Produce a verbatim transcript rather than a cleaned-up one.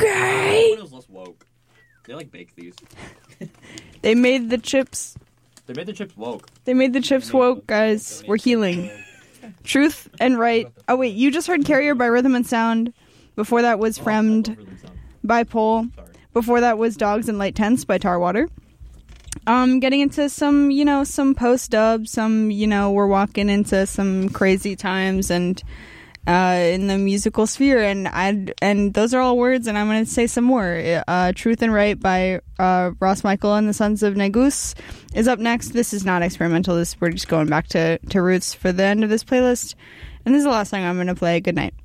Okay. It was less woke. They like bake these. They made the chips. They made the chips woke. They made the chips woke, guys. We're healing. Truth and Right. Oh, wait. You just heard Carrier by Rhythm and Sound. Before that was Fremd by Pole. Before that was Dogs and Light Tents by Tarwater. Um, getting into some, you know, some post-dub, some, you know, we're walking into some crazy times and uh, in the musical sphere, and I and those are all words, and I'm going to say some more. Uh, Truth and Right by uh, Ross Michael and the Sons of Negus is up next. This is not experimental. This we're just going back to, to roots for the end of this playlist, and this is the last song I'm going to play. Good night.